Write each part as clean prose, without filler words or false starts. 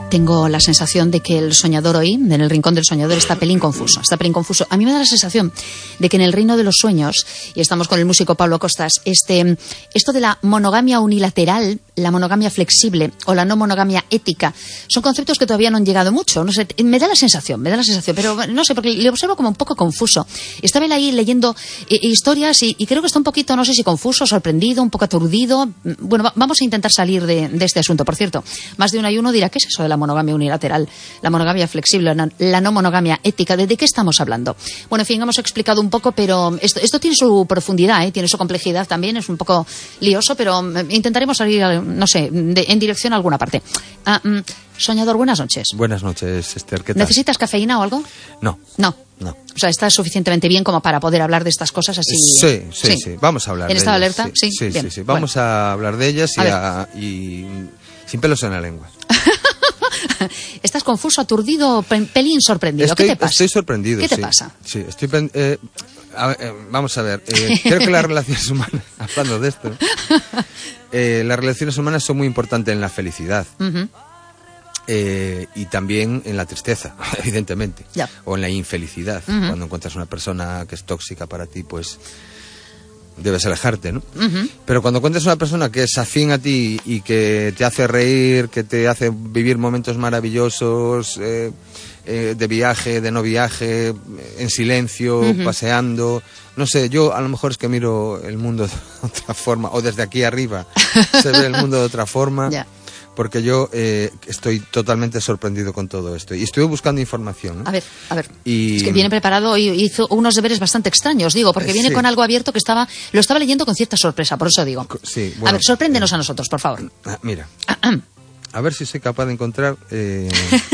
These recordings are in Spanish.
Tengo la sensación de que el soñador hoy, en el rincón del soñador, está pelín confuso. A mí me da la sensación de que en el reino de los sueños, y estamos con el músico Pablo Costas, esto de la monogamia unilateral, la monogamia flexible o la no monogamia ética, son conceptos que todavía no han llegado mucho. No sé, me da la sensación, pero no sé, porque le observo como un poco confuso. Estaba él ahí leyendo historias y creo que está un poquito, no sé si confuso, sorprendido, un poco aturdido. Bueno, vamos a intentar salir de este asunto. Por cierto, más de uno y uno dirá, ¿qué es eso de la monogamia unilateral, la monogamia flexible, la no monogamia ética? ¿De qué estamos hablando? Bueno, en fin, hemos explicado un poco, pero esto tiene su profundidad, tiene su complejidad también, es un poco lioso, pero intentaremos salir, no sé, en dirección a alguna parte. Soñador, buenas noches. Buenas noches, Esther, ¿qué tal? ¿Necesitas cafeína o algo? No. O sea, ¿estás suficientemente bien como para poder hablar de estas cosas así? Sí. Vamos a hablar de ellas. ¿En estado de alerta? Sí. Vamos a hablar de ellas y sin pelos en la lengua. ¿Estás confuso, aturdido, pelín sorprendido? ¿Qué te pasa? Estoy sorprendido. ¿Qué te pasa? Sí, vamos a ver. Creo que las relaciones humanas, hablando de esto, las relaciones humanas son muy importantes en la felicidad. Uh-huh. Y también en la tristeza, evidentemente. Ya. O en la infelicidad. Uh-huh. Cuando encuentras una persona que es tóxica para ti, pues debes alejarte, ¿no? Uh-huh. Pero cuando encuentras una persona que es afín a ti y que te hace reír, que te hace vivir momentos maravillosos, de viaje, de no viaje, en silencio, uh-huh, paseando, no sé, yo a lo mejor es que miro el mundo de otra forma, o desde aquí arriba se ve el mundo de otra forma. Yeah. Porque yo estoy totalmente sorprendido con todo esto. Y estuve buscando información, ¿no? A ver. Es que viene preparado y hizo unos deberes bastante extraños, digo, porque viene con algo abierto que lo estaba leyendo con cierta sorpresa, por eso digo. Sí, bueno, a ver, sorpréndenos a nosotros, por favor. Mira, a ver si soy capaz de encontrar... Es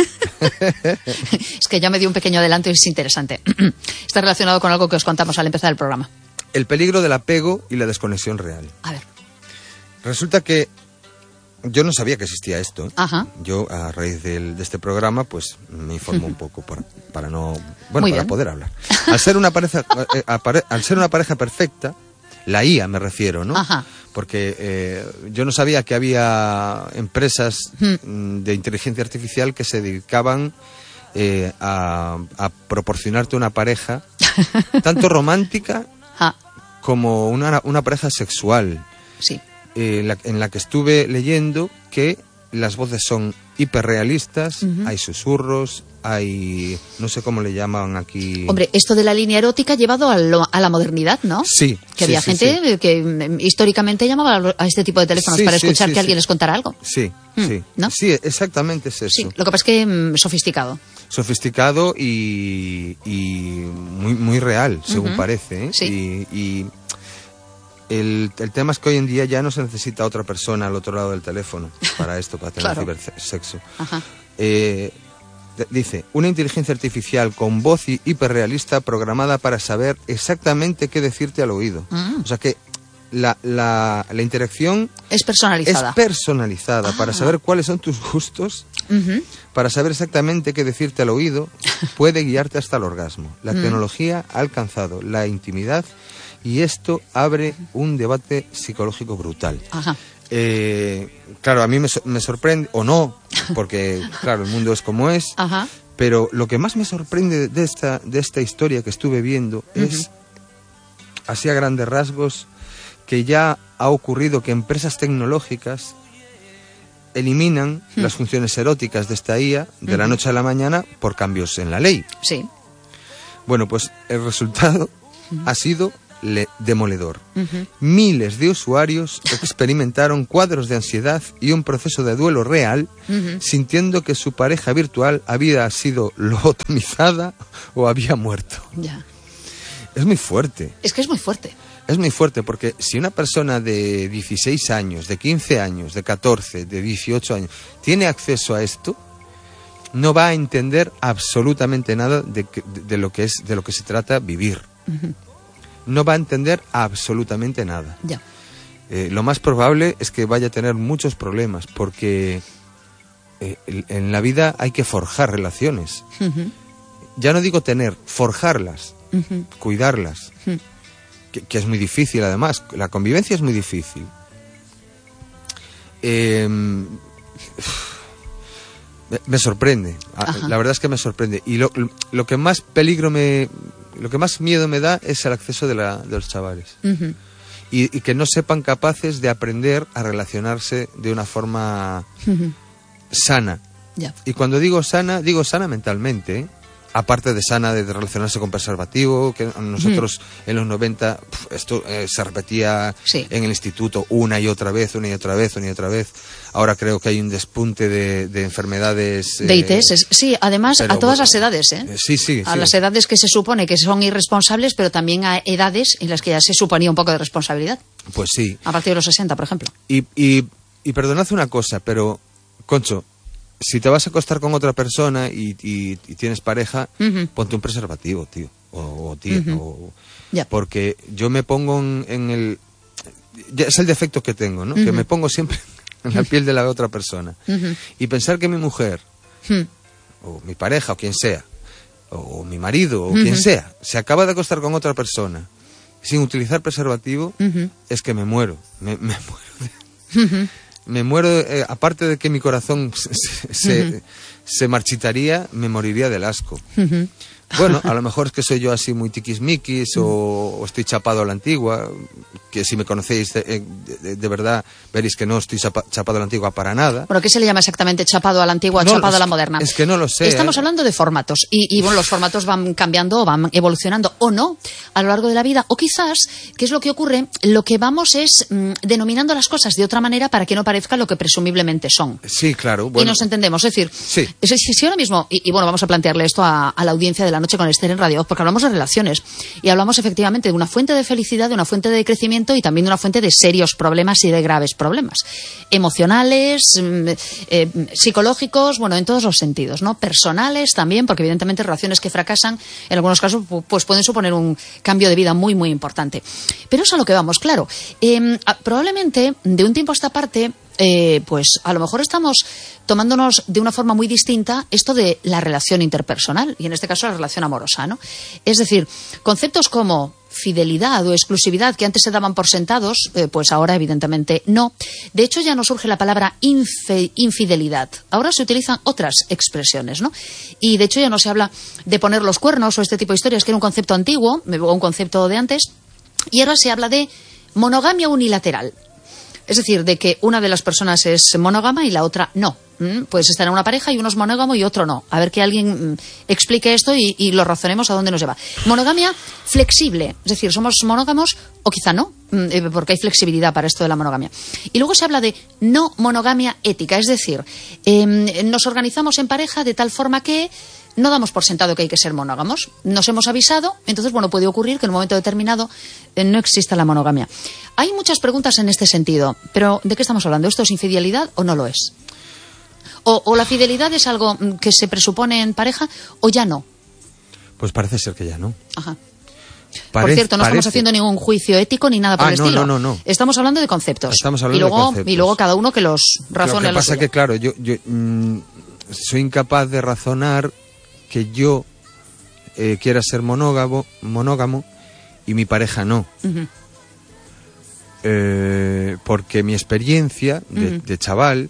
que ya me dio un pequeño adelanto y es interesante. Está relacionado con algo que os contamos al empezar el programa. El peligro del apego y la desconexión real. A ver. Resulta que yo no sabía que existía esto. Ajá. Yo, a raíz de este programa, pues me informo un poco para poder hablar. Al ser una pareja perfecta, la IA me refiero, ¿no? Ajá. Porque yo no sabía que había empresas de inteligencia artificial que se dedicaban a proporcionarte una pareja tanto romántica como una pareja sexual. Sí. En la que estuve leyendo que las voces son hiperrealistas, uh-huh, hay susurros, hay... no sé cómo le llaman aquí... Hombre, esto de la línea erótica llevado a la modernidad, ¿no? Sí. Que había gente que históricamente llamaba a este tipo de teléfonos para escuchar que alguien les contara algo. Sí. ¿No? Sí, exactamente es eso. Sí, lo que pasa es que sofisticado. Sofisticado y muy, muy real, según uh-huh, parece, ¿eh? Sí. Y el tema es que hoy en día ya no se necesita otra persona al otro lado del teléfono para esto, para tener cibersexo. Ajá. Dice, una inteligencia artificial con voz hiperrealista programada para saber exactamente qué decirte al oído. O sea que la interacción es personalizada. Para saber cuáles son tus gustos, uh-huh, para saber exactamente qué decirte al oído, puede guiarte hasta el orgasmo. La tecnología ha alcanzado la intimidad y esto abre un debate psicológico brutal. Ajá. Claro, a mí me sorprende, o no, porque claro, el mundo es como es. Ajá. Pero lo que más me sorprende de esta historia que estuve viendo, uh-huh, es, así a grandes rasgos, que ya ha ocurrido que empresas tecnológicas eliminan las funciones eróticas de esta IA de la noche a la mañana por cambios en la ley. Sí. Bueno, pues el resultado ha sido demoledor. Uh-huh. Miles de usuarios experimentaron cuadros de ansiedad y un proceso de duelo real, uh-huh, sintiendo que su pareja virtual había sido lobotomizada o había muerto. Ya. Es muy fuerte. Es que es muy fuerte. Es muy fuerte porque si una persona de 16 años, de 15 años, de 14, de 18 años tiene acceso a esto, no va a entender absolutamente nada de lo que se trata vivir. Uh-huh. No va a entender absolutamente nada. Ya. Lo más probable es que vaya a tener muchos problemas porque en la vida hay que forjar relaciones. Uh-huh. Ya no digo tener, forjarlas, uh-huh, cuidarlas. Uh-huh. Que es muy difícil, además. La convivencia es muy difícil. Me sorprende. Ajá. La verdad es que me sorprende. Y lo que más lo que más miedo me da es el acceso de los chavales. Uh-huh. Y que no sepan capaces de aprender a relacionarse de una forma sana. Yeah. Y cuando digo sana mentalmente, ¿eh? Aparte de sana de relacionarse con preservativo, que nosotros en los 90 esto se repetía en el instituto una y otra vez. Ahora creo que hay un despunte de enfermedades. De ITS, sí, además a todas las edades, ¿eh? Sí. Las edades que se supone que son irresponsables, pero también a edades en las que ya se suponía un poco de responsabilidad. Pues sí. A partir de los 60, por ejemplo. Y perdonad una cosa, pero, Concho, si te vas a acostar con otra persona y tienes pareja, ponte un preservativo, tío, o tía. Yeah. Porque yo me pongo en el... Es el defecto que tengo, ¿no? Que me pongo siempre en la piel de la otra persona. Y pensar que mi mujer, o mi pareja, o quien sea, o mi marido, o quien sea, se acaba de acostar con otra persona sin utilizar preservativo, es que me muero. Me muero. Me muero, aparte de que mi corazón se marchitaría, me moriría del asco. Bueno, a lo mejor es que soy yo así muy tiquismiquis o estoy chapado a la antigua, que si me conocéis de verdad veréis que no estoy chapado a la antigua para nada. Bueno, ¿qué se le llama exactamente chapado a la antigua o chapado a la moderna? Es que no lo sé. Estamos hablando de formatos y bueno, los formatos van cambiando, van evolucionando o no a lo largo de la vida, o quizás, ¿qué es lo que ocurre? Lo que vamos es denominando las cosas de otra manera para que no parezca lo que presumiblemente son. Sí, claro. Bueno, y nos entendemos, es decir, sí. Si ahora mismo, y bueno, vamos a plantearle esto a la audiencia de la noche con Esther en Radio, porque hablamos de relaciones y hablamos efectivamente de una fuente de felicidad, de una fuente de crecimiento y también de una fuente de serios problemas y de graves problemas emocionales, psicológicos, bueno, en todos los sentidos, ¿no? Personales también, porque evidentemente relaciones que fracasan en algunos casos pues pueden suponer un cambio de vida muy, muy importante. Pero es a lo que vamos, claro. Probablemente de un tiempo a esta parte pues a lo mejor estamos tomándonos de una forma muy distinta esto de la relación interpersonal y en este caso la relación amorosa, ¿no? Es decir, conceptos como fidelidad o exclusividad que antes se daban por sentados, pues ahora evidentemente no. De hecho ya no surge la palabra infidelidad. Ahora se utilizan otras expresiones, ¿no? Y de hecho ya no se habla de poner los cuernos o este tipo de historias, que era un concepto antiguo, un concepto de antes, y ahora se habla de monogamia unilateral. Es decir, de que una de las personas es monógama y la otra no. Puedes estar en una pareja y uno es monógamo y otro no. A ver que alguien explique esto y lo razonemos a dónde nos lleva. Monogamia flexible. Es decir, somos monógamos o quizá no, porque hay flexibilidad para esto de la monogamia. Y luego se habla de no monogamia ética. Es decir, nos organizamos en pareja de tal forma que no damos por sentado que hay que ser monógamos. Nos hemos avisado, entonces, bueno, puede ocurrir que en un momento determinado no exista la monogamia. Hay muchas preguntas en este sentido, pero ¿de qué estamos hablando? ¿Esto es infidelidad o no lo es? ¿O la fidelidad es algo que se presupone en pareja o ya no? Pues parece ser que ya no. Ajá. Por cierto, no estamos haciendo ningún juicio ético ni nada por el estilo. No. Estamos hablando de conceptos. Estamos hablando de conceptos. Y luego cada uno que los razone. Lo que pasa es que, claro, yo soy incapaz de razonar que yo quiera ser monógamo y mi pareja no. Uh-huh. Porque mi experiencia de chaval,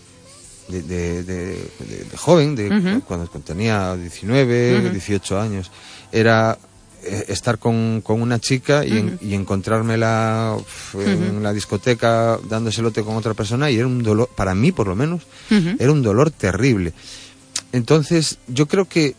de joven, uh-huh, cuando tenía 19, uh-huh, 18 años, era estar con una chica y, y encontrármela en la discoteca dándose lote con otra persona, y era un dolor, para mí por lo menos, era un dolor terrible. Entonces yo creo que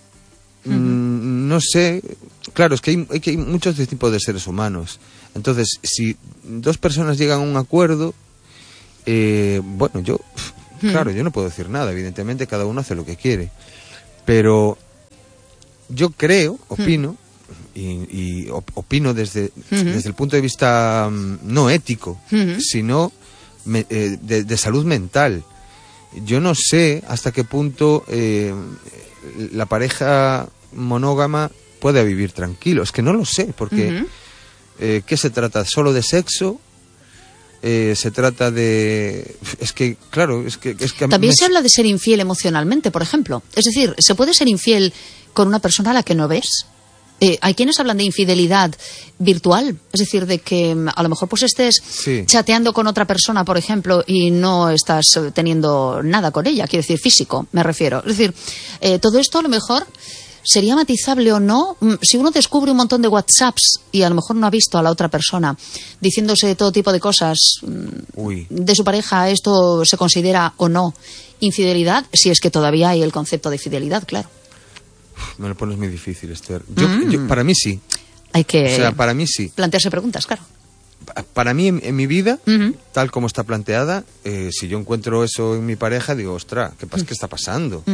no sé, claro, es que hay muchos tipos de seres humanos. Entonces, si dos personas llegan a un acuerdo, bueno, yo no puedo decir nada, evidentemente cada uno hace lo que quiere, pero yo creo, opino, y opino desde el punto de vista no ético, sino de salud mental. Yo no sé hasta qué punto la pareja monógama puede vivir tranquilo. Es que no lo sé, porque ¿qué se trata? ¿Solo de sexo? Se trata de... Es que, claro, es que también se habla de ser infiel emocionalmente, por ejemplo. Es decir, ¿se puede ser infiel con una persona a la que no ves? Hay quienes hablan de infidelidad virtual, es decir, de que a lo mejor pues estés chateando con otra persona, por ejemplo, y no estás teniendo nada con ella, quiero decir, físico, me refiero. Es decir, todo esto a lo mejor sería matizable o no. Si uno descubre un montón de WhatsApps y a lo mejor no ha visto a la otra persona diciéndose todo tipo de cosas de su pareja, ¿esto se considera o no infidelidad? Si es que todavía hay el concepto de fidelidad, claro. Me lo pones muy difícil, Esther. Para mí sí. Hay que para mí sí. plantearse preguntas, claro. Para mí, en mi vida, tal como está planteada, si yo encuentro eso en mi pareja, digo, ostras, ¿qué está pasando?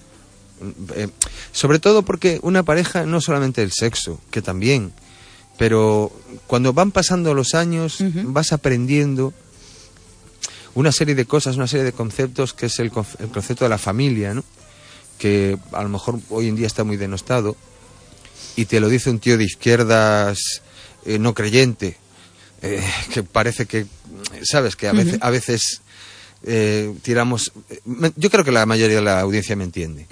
Sobre todo porque una pareja no solamente el sexo, que también, pero cuando van pasando los años vas aprendiendo una serie de cosas, una serie de conceptos, que es el concepto de la familia, ¿no? Que a lo mejor hoy en día está muy denostado, y te lo dice un tío de izquierdas no creyente, que parece que, sabes, que a veces tiramos... yo creo que la mayoría de la audiencia me entiende.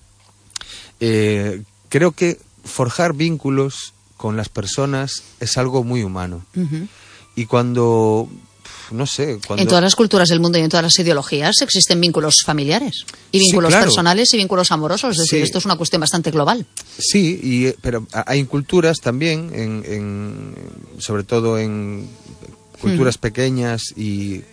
Creo que forjar vínculos con las personas es algo muy humano. Y cuando... no sé, en todas las culturas del mundo y en todas las ideologías existen vínculos familiares y vínculos personales y vínculos amorosos, es decir, esto es una cuestión bastante global. Sí, pero hay culturas también, sobre todo en culturas pequeñas y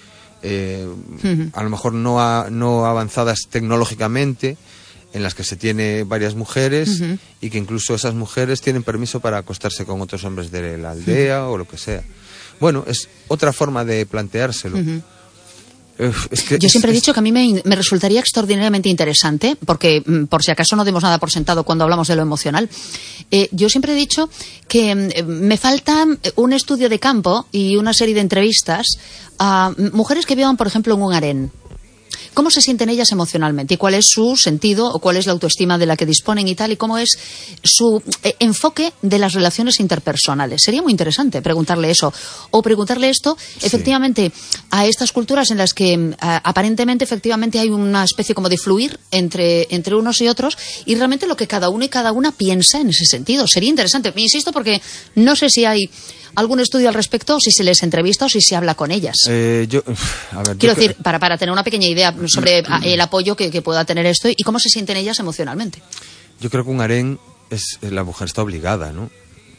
a lo mejor no avanzadas tecnológicamente, en las que se tiene varias mujeres y que incluso esas mujeres tienen permiso para acostarse con otros hombres de la aldea o lo que sea. Bueno, es otra forma de planteárselo. Yo siempre he dicho que a mí me resultaría extraordinariamente interesante, porque por si acaso no demos nada por sentado cuando hablamos de lo emocional, yo siempre he dicho que me falta un estudio de campo y una serie de entrevistas a mujeres que vivan, por ejemplo, en un harén. ¿Cómo se sienten ellas emocionalmente? ¿Y cuál es su sentido o cuál es la autoestima de la que disponen y tal? ¿Y cómo es su enfoque de las relaciones interpersonales? Sería muy interesante preguntarle eso. O preguntarle esto, efectivamente, a estas culturas en las que aparentemente, efectivamente, hay una especie como de fluir entre unos y otros, y realmente lo que cada uno y cada una piensa en ese sentido. Sería interesante. Me insisto, porque no sé si hay algún estudio al respecto, si se les entrevista o si se habla con ellas. Quiero decir, para tener una pequeña idea sobre el apoyo que pueda tener esto y cómo se sienten ellas emocionalmente. Yo creo que un harén la mujer está obligada, ¿no?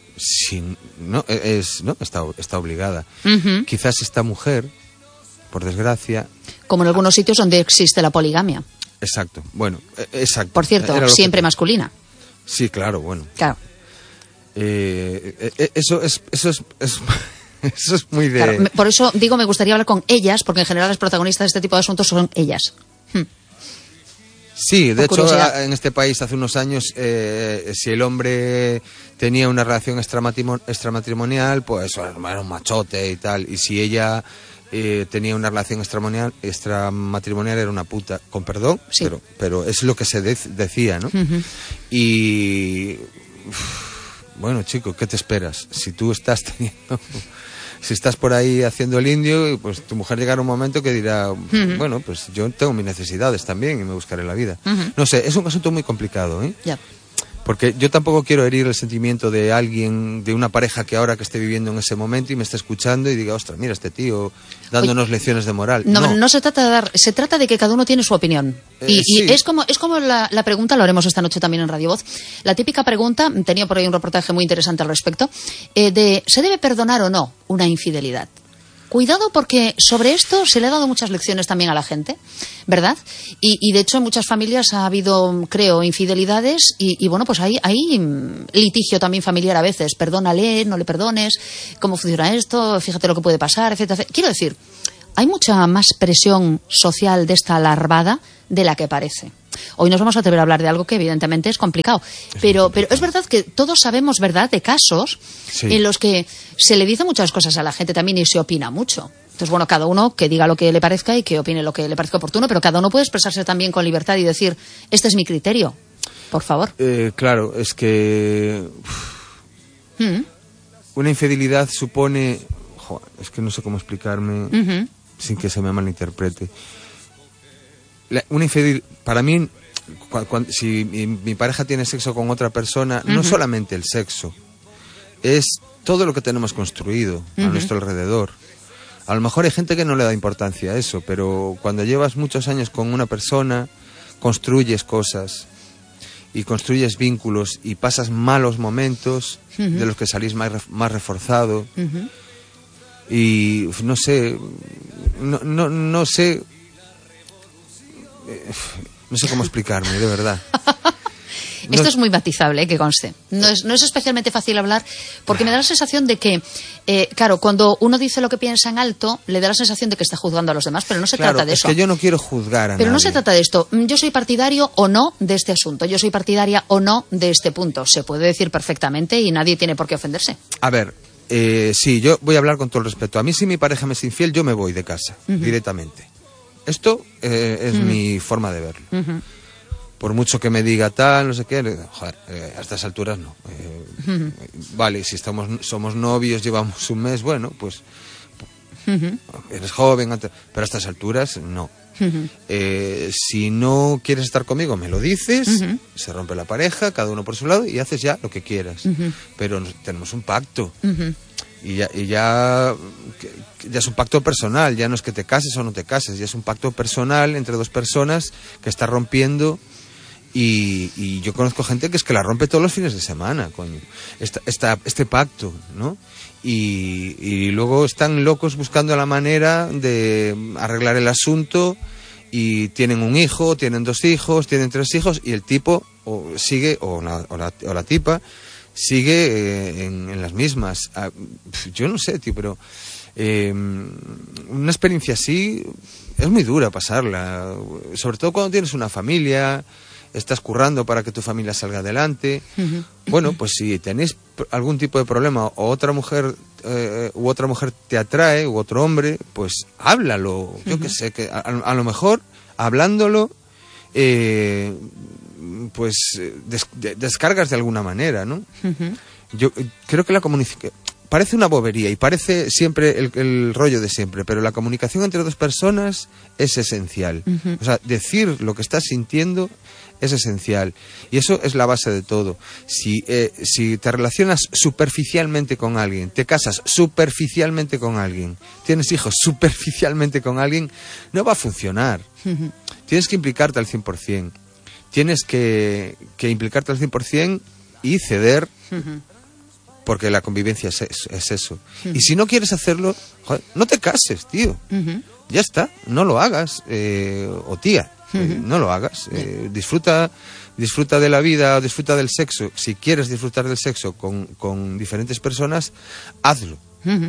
Está obligada. Quizás esta mujer, por desgracia... Como en algunos sitios donde existe la poligamia. Exacto, bueno, exacto. Por cierto, siempre masculina. Sí, claro, bueno. Claro. Eso es muy de... Claro, por eso digo, me gustaría hablar con ellas, porque en general las protagonistas de este tipo de asuntos son ellas. Sí, de hecho, en este país hace unos años, si el hombre tenía una relación extramatrimonial, pues era un machote y tal, y si ella tenía una relación extramatrimonial era una puta, con perdón, pero es lo que se decía, ¿no? Y... bueno, chico, ¿qué te esperas? Si tú estás si estás por ahí haciendo el indio, pues tu mujer llegará un momento que dirá, bueno, pues yo tengo mis necesidades también y me buscaré la vida. No sé, es un asunto muy complicado, ¿eh? Ya. Porque yo tampoco quiero herir el sentimiento de alguien, de una pareja que ahora que esté viviendo en ese momento y me esté escuchando y diga, ostras, mira este tío dándonos lecciones de moral. No se trata de dar, se trata de que cada uno tiene su opinión. Y es como la pregunta, lo haremos esta noche también en Radio Voz, la típica pregunta, tenía por ahí un reportaje muy interesante al respecto, de ¿se debe perdonar o no una infidelidad? Cuidado, porque sobre esto se le ha dado muchas lecciones también a la gente, ¿verdad? Y de hecho en muchas familias ha habido, creo, infidelidades y bueno, pues hay litigio también familiar a veces. Perdónale, no le perdones, ¿cómo funciona esto? Fíjate lo que puede pasar, etcétera. Quiero decir, hay mucha más presión social de esta larvada de la que parece. Hoy nos vamos a atrever a hablar de algo que evidentemente es complicado, pero es verdad que todos sabemos, ¿verdad?, de casos en los que se le dice muchas cosas a la gente también y se opina mucho. Entonces, bueno, cada uno que diga lo que le parezca y que opine lo que le parezca oportuno, pero cada uno puede expresarse también con libertad y decir, este es mi criterio, por favor. Claro, es que una infidelidad supone... es que no sé cómo explicarme sin que se me malinterprete. Para mí, si mi pareja tiene sexo con otra persona, no solamente el sexo, es todo lo que tenemos construido a nuestro alrededor. A lo mejor hay gente que no le da importancia a eso, pero cuando llevas muchos años con una persona, construyes cosas y construyes vínculos y pasas malos momentos de los que salís más reforzado. Y no sé, no sé cómo explicarme, de verdad. Esto es muy matizable, que conste. No es especialmente fácil hablar, porque me da la sensación de que, claro, cuando uno dice lo que piensa en alto, le da la sensación de que está juzgando a los demás, pero no se trata de eso. Es que yo no quiero juzgar a nadie. Pero no se trata de esto. Yo soy partidario o no de este asunto. Yo soy partidaria o no de este punto. Se puede decir perfectamente y nadie tiene por qué ofenderse. A ver, sí, yo voy a hablar con todo el respeto. A mí, si mi pareja me es infiel, yo me voy de casa, directamente. Esto es mi forma de verlo. Por mucho que me diga tal, no sé qué, joder, a estas alturas no. Vale, si somos novios, llevamos un mes, bueno, pues eres joven, pero a estas alturas no. Si no quieres estar conmigo, me lo dices, se rompe la pareja, cada uno por su lado, y haces ya lo que quieras. Pero tenemos un pacto. Y ya es un pacto personal, ya no es que te cases o no te cases, ya es un pacto personal entre dos personas que está rompiendo. Y yo conozco gente que es que la rompe todos los fines de semana, coño. Este pacto, ¿no? Y luego están locos buscando la manera de arreglar el asunto, y tienen un hijo, tienen 2 hijos, tienen 3 hijos, y el tipo sigue, o la tipa sigue en las mismas. Yo no sé, tío, pero una experiencia así es muy dura pasarla, sobre todo cuando tienes una familia, estás currando para que tu familia salga adelante. Bueno, pues si tenéis algún tipo de problema, o otra mujer te atrae, u otro hombre, pues háblalo. Yo que sé, que a lo mejor hablándolo pues descargas de alguna manera, ¿no? Yo creo que la comunicación parece una bobería y parece siempre el rollo de siempre, pero la comunicación entre dos personas es esencial. O sea, decir lo que estás sintiendo es esencial, y eso es la base de todo. Si te relacionas superficialmente con alguien, te casas superficialmente con alguien, tienes hijos superficialmente con alguien, no va a funcionar. Tienes que implicarte al 100%. Tienes que implicarte al 100% y ceder, porque la convivencia es eso. Y si no quieres hacerlo, joder, no te cases, tío. Ya está, no lo hagas, o tía. No lo hagas, disfruta de la vida, disfruta del sexo. Si quieres disfrutar del sexo con diferentes personas, hazlo,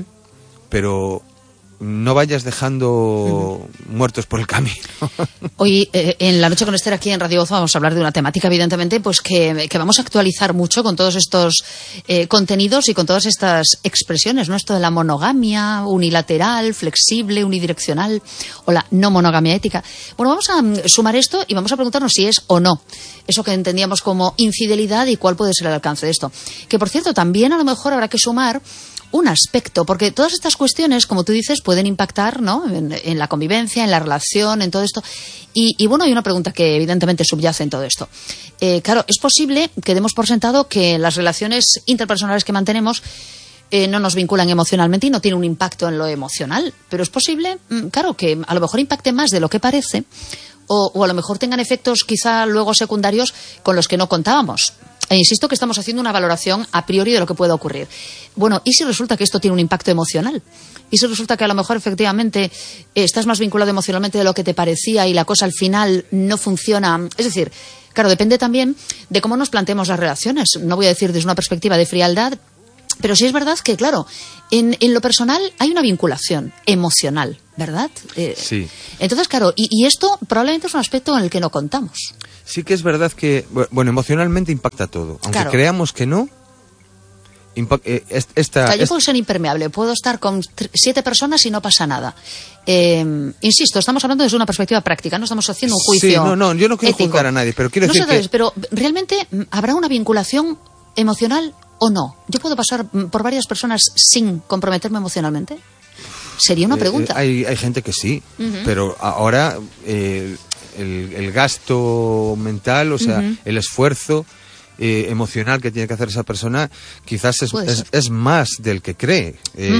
pero no vayas dejando muertos por el camino. Hoy, en La Noche con Esther, aquí en Radio Voz, vamos a hablar de una temática, evidentemente, pues que vamos a actualizar mucho con todos estos contenidos y con todas estas expresiones, ¿no? Esto de la monogamia unilateral, flexible, unidireccional, o la no monogamia ética. Bueno, vamos a sumar esto y vamos a preguntarnos si es o no eso que entendíamos como infidelidad y cuál puede ser el alcance de esto. Que, por cierto, también a lo mejor habrá que sumar un aspecto, porque todas estas cuestiones, como tú dices, pueden impactar, ¿no?, en la convivencia, en la relación, en todo esto. Y bueno, hay una pregunta que evidentemente subyace en todo esto. Claro, es posible que demos por sentado que las relaciones interpersonales que mantenemos no nos vinculan emocionalmente y no tienen un impacto en lo emocional, pero es posible, claro, que a lo mejor impacte más de lo que parece, o a lo mejor tengan efectos quizá luego secundarios con los que no contábamos. E insisto que estamos haciendo una valoración a priori de lo que puede ocurrir. Bueno, ¿y si resulta que esto tiene un impacto emocional? ¿Y si resulta que a lo mejor efectivamente estás más vinculado emocionalmente de lo que te parecía y la cosa al final no funciona? Es decir, claro, depende también de cómo nos planteemos las relaciones. No voy a decir desde una perspectiva de frialdad, pero sí es verdad que, claro, en lo personal hay una vinculación emocional, ¿verdad? Sí. Entonces, claro, y esto probablemente es un aspecto en el que no contamos. Sí que es verdad que, bueno, emocionalmente impacta todo. Aunque creamos que no, yo puedo ser impermeable, puedo estar con 7 personas y no pasa nada. Insisto, estamos hablando desde una perspectiva práctica, no estamos haciendo un juicio. Sí, no, yo no quiero ético. juzgar a nadie, pero quiero decir que... Pero ¿realmente habrá una vinculación emocional o no? ¿Yo puedo pasar por varias personas sin comprometerme emocionalmente? Sería una pregunta. Hay gente que sí, pero ahora el gasto mental, o sea, el esfuerzo emocional que tiene que hacer esa persona, quizás es más del que cree.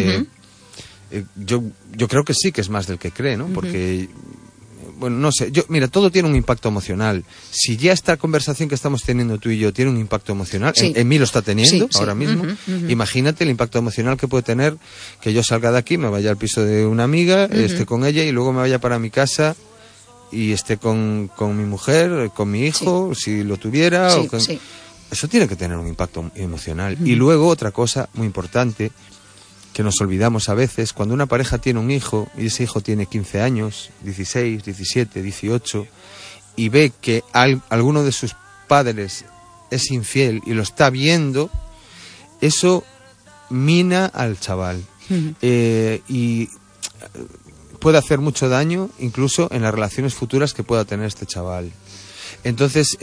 Yo creo que sí que es más del que cree, ¿no? Porque, bueno, no sé, mira, todo tiene un impacto emocional. Si ya esta conversación que estamos teniendo tú y yo tiene un impacto emocional, en mí lo está teniendo ahora mismo, imagínate el impacto emocional que puede tener que yo salga de aquí, me vaya al piso de una amiga, esté con ella y luego me vaya para mi casa y esté con mi mujer, con mi hijo, si lo tuviera. Eso tiene que tener un impacto emocional. Y luego otra cosa muy importante que nos olvidamos a veces, cuando una pareja tiene un hijo y ese hijo tiene 15 años, 16, 17, 18 y ve que alguno de sus padres es infiel y lo está viendo, eso mina al chaval y puede hacer mucho daño incluso en las relaciones futuras que pueda tener este chaval. Entonces,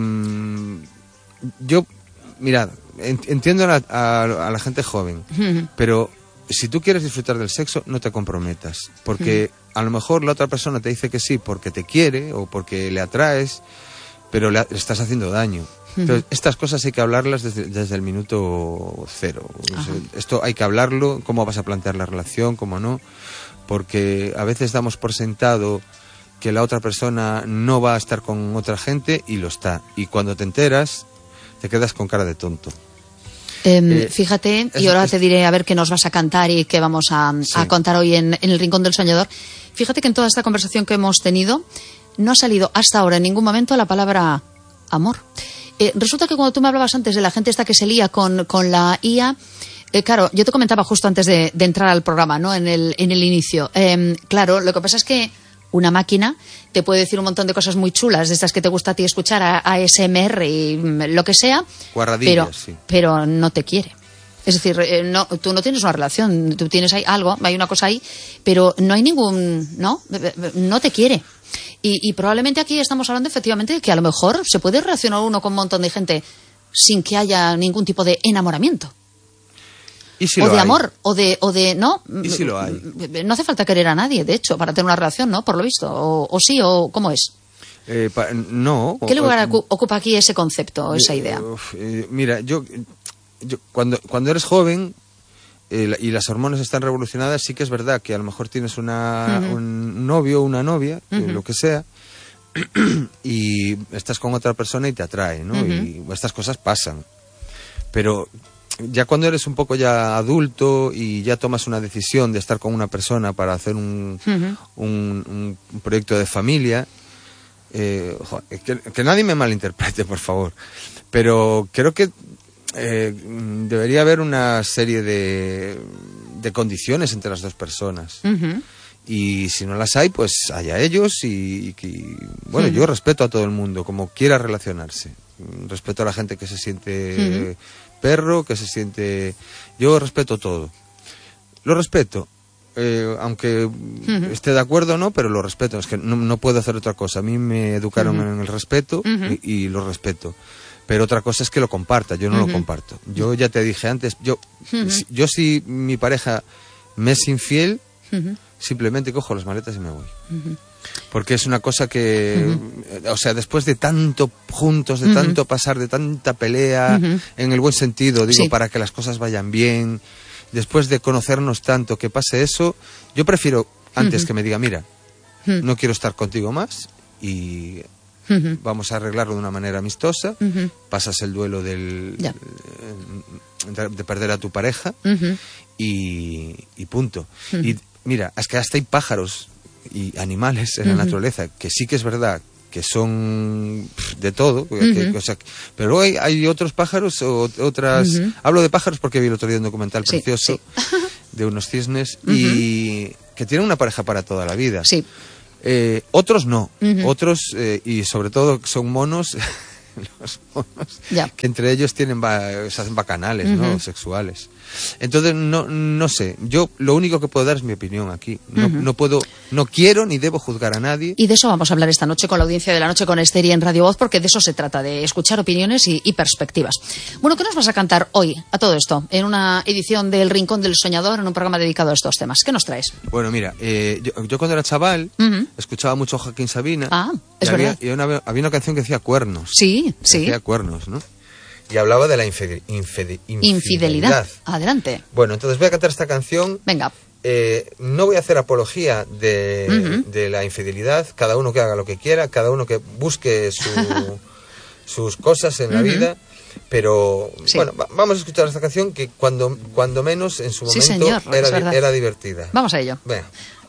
yo, mirad, entiendo a la gente joven, pero si tú quieres disfrutar del sexo, no te comprometas, porque a lo mejor la otra persona te dice que sí porque te quiere o porque le atraes, pero le estás haciendo daño. Entonces, estas cosas hay que hablarlas desde el minuto cero. Esto hay que hablarlo, cómo vas a plantear la relación, cómo no, porque a veces damos por sentado que la otra persona no va a estar con otra gente y lo está. Y cuando te enteras, te quedas con cara de tonto. Fíjate, y ahora te diré a ver qué nos vas a cantar y qué vamos a contar hoy en el Rincón del Soñador. Fíjate que en toda esta conversación que hemos tenido no ha salido hasta ahora en ningún momento la palabra amor. Resulta que cuando tú me hablabas antes de la gente esta que se lía con la IA, claro, yo te comentaba justo antes de entrar al programa, ¿no? En el inicio. Claro, lo que pasa es que una máquina te puede decir un montón de cosas muy chulas, de estas que te gusta a ti escuchar, a ASMR y lo que sea, pero no te quiere. Es decir, tú no tienes una relación, tú tienes ahí algo, hay una cosa ahí, pero no hay no te quiere. Y probablemente aquí estamos hablando efectivamente de que a lo mejor se puede relacionar uno con un montón de gente sin que haya ningún tipo de enamoramiento. ¿Y si o lo de hay? Amor, o de no. ¿Y si lo hay? No hace falta querer a nadie, de hecho, para tener una relación, ¿no? Por lo visto. O sí, o ¿cómo es? No. ¿Qué lugar ocupa aquí ese concepto o esa idea? Mira, yo cuando eres joven y las hormonas están revolucionadas, sí que es verdad que a lo mejor tienes un novio o una novia, lo que sea, y estás con otra persona y te atrae, ¿no? Y estas cosas pasan. Pero ya cuando eres un poco ya adulto y ya tomas una decisión de estar con una persona para hacer un proyecto de familia, que nadie me malinterprete, por favor, pero creo que debería haber una serie de condiciones entre las dos personas. Y si no las hay, pues allá ellos y bueno, yo respeto a todo el mundo como quiera relacionarse. Respeto a la gente que se siente perro, que se siente... Yo respeto todo. Lo respeto. Aunque esté de acuerdo o no, pero lo respeto. Es que no puedo hacer otra cosa. A mí me educaron en el respeto y lo respeto. Pero otra cosa es que lo comparta. Yo no lo comparto. Yo ya te dije antes, yo si mi pareja me es infiel, simplemente cojo las maletas y me voy. Porque es una cosa que, o sea, después de tanto juntos, de tanto pasar, de tanta pelea, en el buen sentido, digo, para que las cosas vayan bien, después de conocernos tanto, que pase eso, yo prefiero antes que me diga, mira, no quiero estar contigo más y vamos a arreglarlo de una manera amistosa, pasas el duelo de perder a tu pareja y punto. Y mira, es que hasta hay pájaros y animales en la naturaleza que sí que es verdad que son de todo, o sea, pero luego hay otros pájaros o otras... Hablo de pájaros porque vi el otro día un documental precioso de unos cisnes y que tienen una pareja para toda la vida. Otros no, otros y sobre todo son monos los monos, Ya. que entre ellos se hacen bacanales, ¿no? Sexuales. Entonces, no sé, yo lo único que puedo dar es mi opinión aquí. No quiero ni debo juzgar a nadie. Y de eso vamos a hablar esta noche con la audiencia de la noche con Esteri en Radio Voz, porque de eso se trata, de escuchar opiniones y perspectivas. Bueno, ¿qué nos vas a cantar hoy a todo esto? En una edición del Rincón del Soñador, en un programa dedicado a estos temas. ¿Qué nos traes? Bueno, mira, yo cuando era chaval escuchaba mucho a Joaquín Sabina. Ah, es verdad. Había una canción que decía Cuernos. Sí, sí. Decía Cuernos, ¿no? Y hablaba de la infidelidad. Adelante. Bueno, entonces voy a cantar esta canción. Venga. No voy a hacer apología de la infidelidad. Cada uno que haga lo que quiera, cada uno que busque sus cosas en la vida. Pero, sí. Bueno, vamos a escuchar esta canción que cuando menos en su momento sí, señor, era divertida. Vamos a ello. Venga.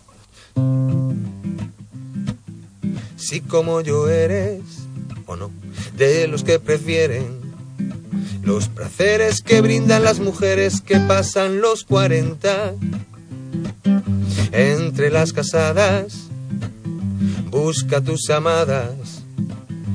Si como yo eres, o no, de los que prefieren los placeres que brindan las mujeres que pasan los 40. Entre las casadas, busca tus amadas